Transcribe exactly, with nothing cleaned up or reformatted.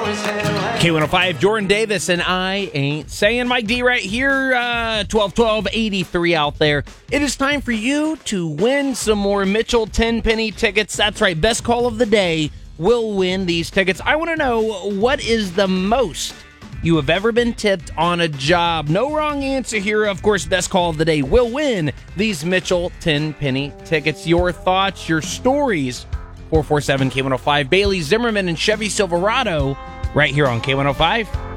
K one oh five, Jordan Davis, and I ain't saying Mike D right here, uh, twelve twelve eighty-three out there. It is time for you to win some more Mitchell ten-penny tickets. That's right, best call of the day will win these tickets. I want to know, what is the most you have ever been tipped on a job? No wrong answer here. Of course, best call of the day will win these Mitchell ten-penny tickets. Your thoughts, your stories, four four seven K one oh five. Bailey Zimmerman and Chevy Silverado right here on K one oh five.